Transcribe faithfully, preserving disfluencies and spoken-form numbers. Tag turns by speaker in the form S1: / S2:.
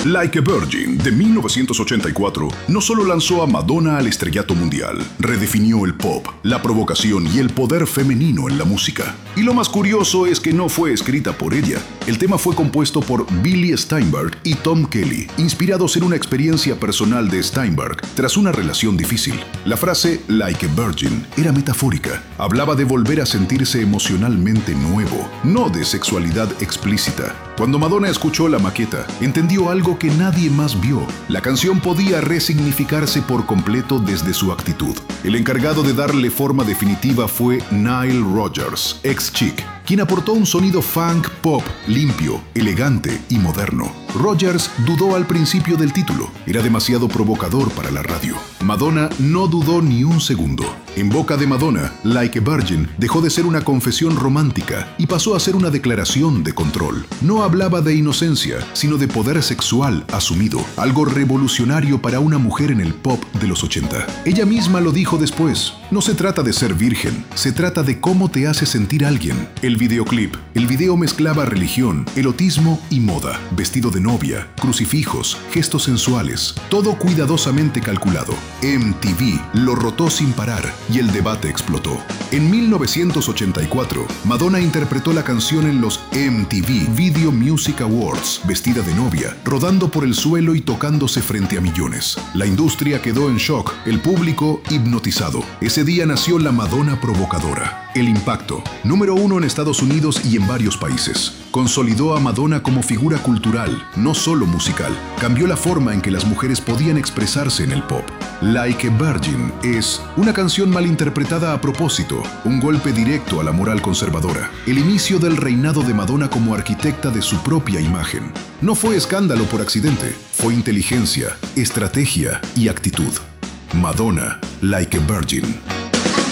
S1: Like a Virgin, de mil novecientos ochenta y cuatro, no solo lanzó a Madonna al estrellato mundial, redefinió el pop, la provocación y el poder femenino en la música. Y lo más curioso es que no fue escrita por ella. El tema fue compuesto por Billy Steinberg y Tom Kelly, inspirados en una experiencia personal de Steinberg tras una relación difícil. La frase Like a Virgin era metafórica. Hablaba de volver a sentirse emocionalmente nuevo, no de sexualidad explícita. Cuando Madonna escuchó la maqueta, entendió algo que nadie más vio. La canción podía resignificarse por completo desde su actitud. El encargado de darle forma definitiva fue Nile Rodgers, ex Chic, quien aportó un sonido funk pop limpio, elegante y moderno. Rodgers dudó al principio del título, era demasiado provocador para la radio. Madonna no dudó ni un segundo. En boca de Madonna, Like a Virgin dejó de ser una confesión romántica y pasó a ser una declaración de control. No hablaba de inocencia, sino de poder sexual asumido, algo revolucionario para una mujer en el pop de los ochenta. Ella misma lo dijo después: no se trata de ser virgen, se trata de cómo te hace sentir alguien. El videoclip. El video mezclaba religión, erotismo y moda, vestido de novia, crucifijos, gestos sensuales, todo cuidadosamente calculado. M T V lo rotó sin parar y el debate explotó. En mil novecientos ochenta y cuatro, Madonna interpretó la canción en los M T V Video Music Awards, vestida de novia, rodando por el suelo y tocándose frente a millones. La industria quedó en shock, el público hipnotizado. Ese día nació la Madonna provocadora. El impacto, número uno en Estados Unidos y en varios países. Consolidó a Madonna como figura cultural, no solo musical. Cambió la forma en que las mujeres podían expresarse en el pop. Like a Virgin es una canción malinterpretada a propósito, un golpe directo a la moral conservadora, el inicio del reinado de Madonna como arquitecta de su propia imagen. No fue escándalo por accidente, fue inteligencia, estrategia y actitud. Madonna, Like a Virgin.